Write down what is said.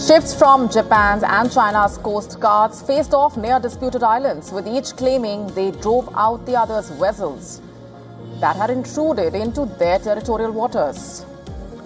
Ships from Japan's and China's coast guards faced off near disputed islands, with each claiming they drove out the other's vessels that had intruded into their territorial waters.